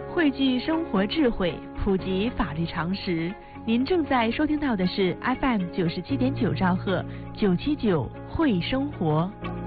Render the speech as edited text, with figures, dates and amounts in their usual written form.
汇聚生活智慧，普及法律常识。您正在收听到的是 FM 97.9兆赫979会生活。